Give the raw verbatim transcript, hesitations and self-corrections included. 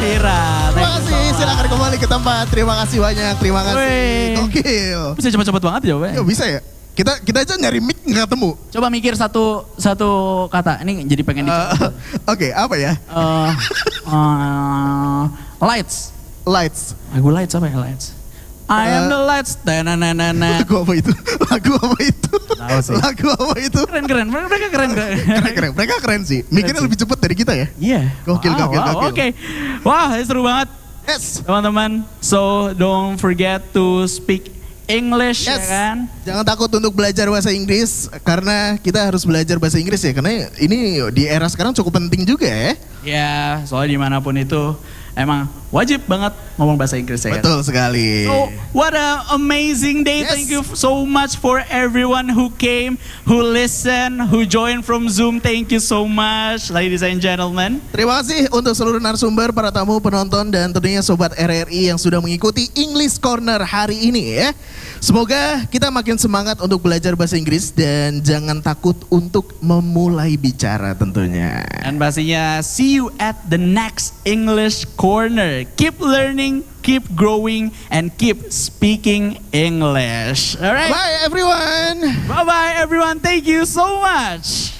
Vira. Terima kasih, silakan kembali ke tempat. Terima kasih banyak, terima kasih. Wih. Gokil. Bisa cepet-cepet banget jawabnya. Ya bisa ya? Kita kita aja nyari mic nggak ketemu. Coba mikir satu satu kata. Ini jadi pengen dicoba. Uh, Oke, okay, apa ya? Uh, uh, lights. Lights. Lagu lights apa ya lights? I am the lights. Tananana. Lagu apa itu? Lagu apa itu? Tahu sih. Lagu apa itu? Keren keren. Mereka keren keren. Keren keren. Mereka keren sih. Mikirnya lebih cepat dari kita ya. Iya. Gokil wow, gokil wow, gokil. Oke. Okay. Wah, seru banget. Yes. Teman-teman. So don't forget to speak English Yes. ya kan. Jangan takut untuk belajar bahasa Inggris karena kita harus belajar bahasa Inggris ya karena ini di era sekarang cukup penting juga ya. Ya, soalnya dimanapun itu emang wajib banget ngomong bahasa Inggris ya kan. Betul sekali. So, what a amazing day. Yes. Thank you so much for everyone who came, who listened, who joined from Zoom. Thank you so much, ladies and gentlemen. Terima kasih untuk seluruh narasumber, para tamu, penonton, dan tentunya Sobat R R I yang sudah mengikuti English Corner hari ini ya. Semoga kita makin semangat untuk belajar bahasa Inggris dan jangan takut untuk memulai bicara tentunya. Dan pastinya see you at the next English Corner. Keep learning, keep growing, and keep speaking English. Alright? Bye everyone! Bye-bye everyone. Thank you so much.